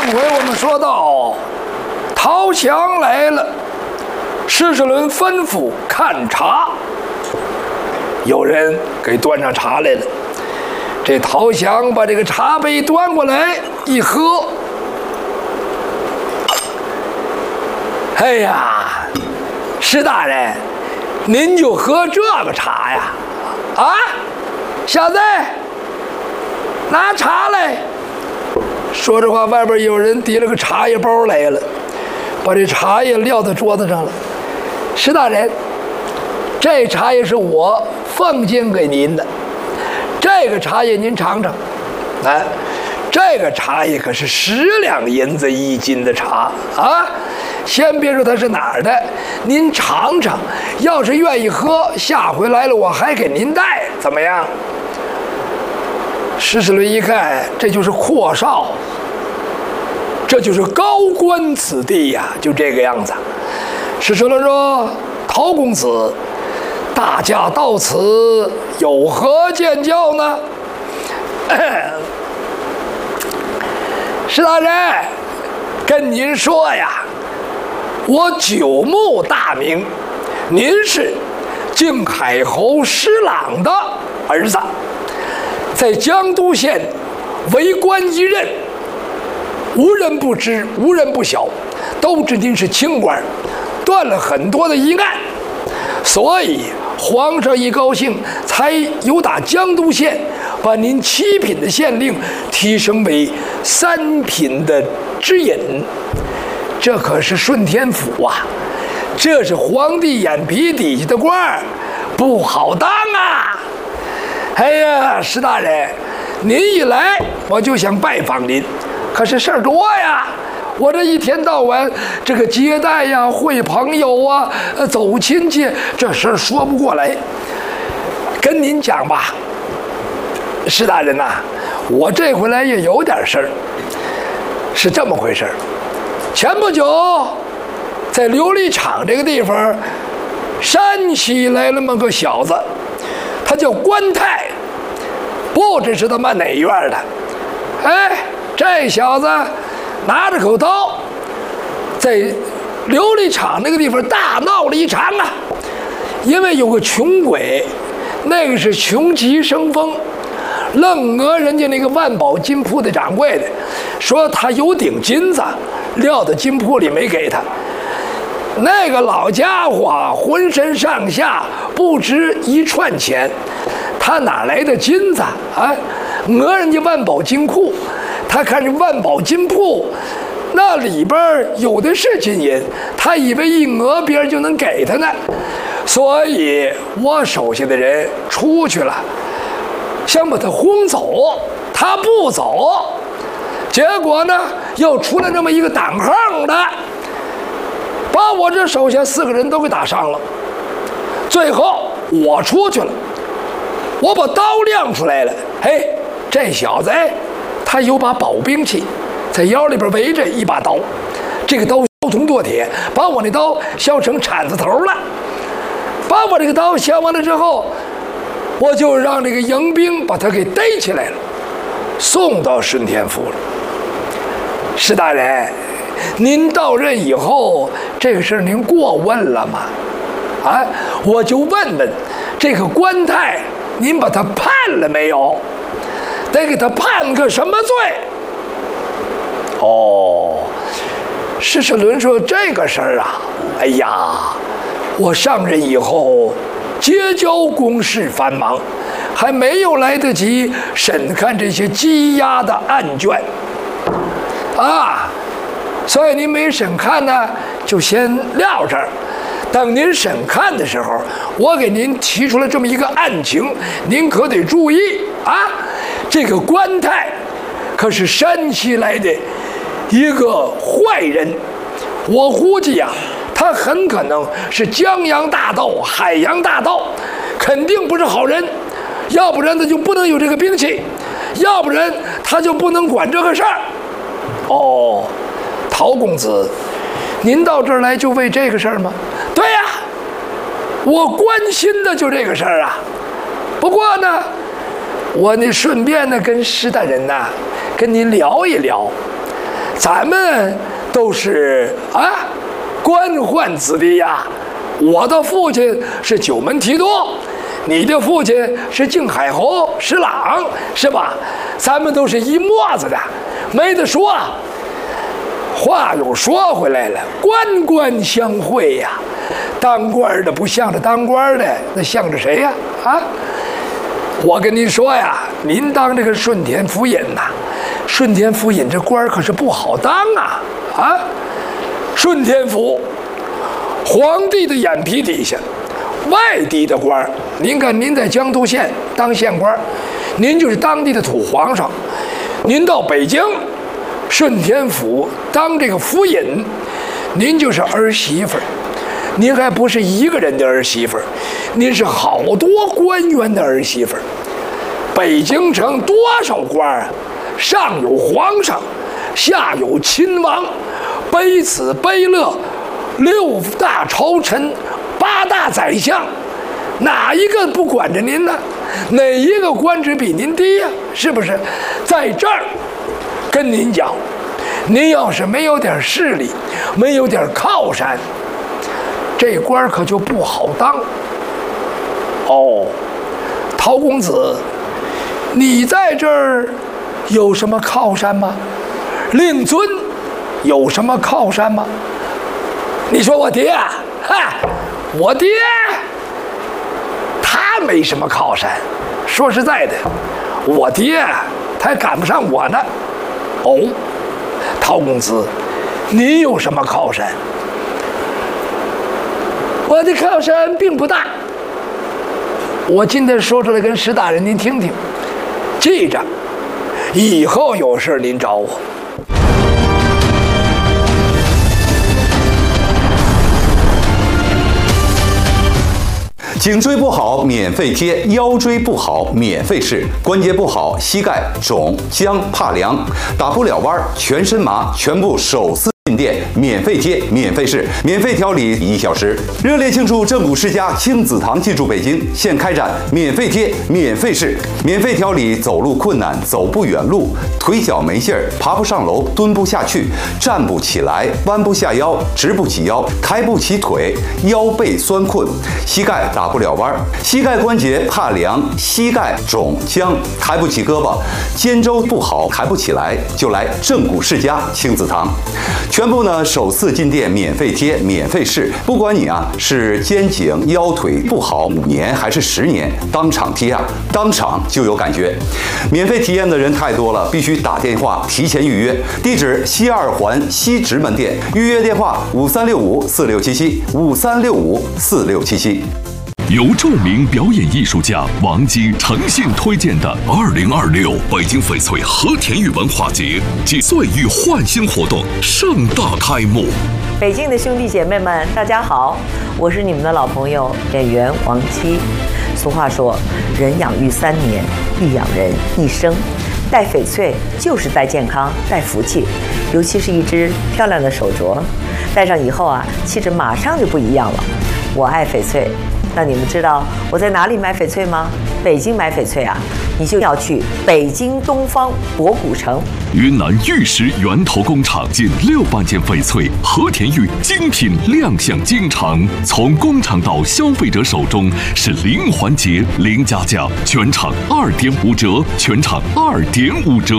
回我们说到，陶祥来了，施世伦吩咐看茶，有人给端上茶来了。这陶祥把这个茶杯端过来一喝，哎呀，施大人，您就喝这个茶呀？啊，小子，拿茶来。说这话，外边有人提了个茶叶包来了，把这茶叶撂在桌子上了。施大人，这茶叶是我奉献给您的，这个茶叶您尝尝。哎，这个茶叶可是10两银子1斤的茶啊！先别说它是哪儿的，您尝尝，要是愿意喝，下回来了我还给您带，怎么样？施世伦一看，这就是阔少，这就是高官子弟呀，就这个样子。施世伦说：“陶公子，大驾到此，有何见教呢？”施大人，跟您说呀，我九牧大名，您是靖海侯施琅的儿子，在江都县为官一任，无人不知，无人不晓，都知您是清官，断了很多的疑案，所以皇上一高兴，才由打江都县把您7品的县令提升为3品的知尹。这可是顺天府啊，这是皇帝眼皮底下的官儿，不好当啊！哎呀，施大人，您一来我就想拜访您，可是事儿多呀。我这一天到晚这个接待呀、会朋友啊、走亲戚，这事儿说不过来。跟您讲吧，施大人呐，我这回来也有点事儿。是这么回事儿，前不久在琉璃厂这个地方，山西来了么个小子，他叫关泰，不知是他妈哪院的。哎，这小子拿着口刀，在琉璃厂那个地方大闹了一场啊！因为有个穷鬼，那个是穷极生风，愣讹人家那个万宝金铺的掌柜的，说他有顶金子撂到金铺里没给他。那个老家伙浑身上下不值1串钱，他哪来的金子啊？讹人家万宝金库，他看这万宝金铺那里边有的是金银，他以为一讹别人就能给他呢，所以我手下的人出去了，想把他轰走，他不走，结果呢又出来这么一个挡横的，把我这手下4个人都给打伤了。最后我出去了，我把刀亮出来了，嘿，这小子他有把宝兵器，在腰里边围着一把刀，这个刀削铜剁铁，把我那刀削成铲子头了。把我这个刀削完了之后，我就让这个迎兵把他给逮起来了，送到顺天府了。施大人，您到任以后，这个事儿您过问了吗？啊，我就问问，这个关泰，您把他判了没有？得给他判个什么罪？哦，施世伦说这个事儿啊，哎呀，我上任以后，结交公事繁忙，还没有来得及审看这些积压的案卷，啊，所以您没审看呢，就先撂这儿。等您审看的时候，我给您提出了这么一个案情，您可得注意啊！这个关泰可是山西来的一个坏人，我估计呀，他很可能是江洋大盗、海洋大盗，肯定不是好人。要不然他就不能有这个兵器，要不然他就不能管这个事儿。哦，陶公子，您到这儿来就为这个事儿吗？对呀，我关心的就这个事儿啊。不过呢，我顺便呢跟施大人呐，跟您聊一聊。 咱们都是官宦子弟呀。我的父亲是九门提督，你的父亲是靖海侯施琅，是吧？咱们都是一模子的，没得说。话又说回来了，官官相会呀。当官的不向着当官的，那向着谁呀？我跟您说呀，您当这个顺天府尹呐，顺天府尹这官可是不好当啊！顺天府，皇帝的眼皮底下，外地的官，您看您在江都县当县官，您就是当地的土皇上；您到北京顺天府当这个府尹，您就是儿媳妇儿。您还不是一个人的儿媳妇儿，您是好多官员的儿媳妇儿。北京城多少官啊？上有皇上，下有亲王，卑子卑乐，6大朝臣，8大宰相，哪一个不管着您呢？哪一个官职比您低呀？是不是？在这儿跟您讲，您要是没有点势力，没有点靠山，这官可就不好当。陶公子，你在这儿有什么靠山吗？令尊有什么靠山吗？你说我爹我爹他没什么靠山。说实在的，我爹他还赶不上我呢。陶公子，你有什么靠山？我的靠山并不大，我今天说出来跟石大人您听听，记着，以后有事您找我。 颈椎不好免费贴，腰椎不好免费试，关节不好膝盖肿僵怕凉，打不了弯全身麻，全部首次进店免费贴免费试，免费调理1小时。热烈庆祝正骨世家亲子堂进驻北京，现开展免费贴免费试，免费调理走路困难、走不远路、腿脚没劲儿、爬不上楼、蹲不下去、站不起来、弯不下腰、直不起腰、抬不起腿、腰背酸困、膝盖打不了弯、膝盖关节怕凉、膝盖肿僵、抬不起胳膊、肩周不好抬不起来，就来正骨世家亲子堂。全部呢首次进店免费贴免费试，不管你是肩颈腰腿不好5年还是10年，当场贴当场就有感觉。免费体验的人太多了，必须打电话提前预约。地址西2环西直门店，预约电话5365467753654677。 由著名表演艺术家王姬诚信推荐的2026北京翡翠和田玉文化节暨岁玉焕新活动盛大开幕。 北京的兄弟姐妹们，大家好，我是你们的老朋友演员王姬。俗话说，人养育3年，育养人1生。戴翡翠就是戴健康、戴福气，尤其是一只漂亮的手镯，戴上以后气质马上就不一样了。我爱翡翠。那你们知道我在哪里买翡翠吗？北京买翡翠你就要去北京东方博古城。 云南玉石源头工厂近6万件翡翠和田玉精品亮相京城，从工厂到消费者手中是0环节0加价，全场2.5折，全场2.5折。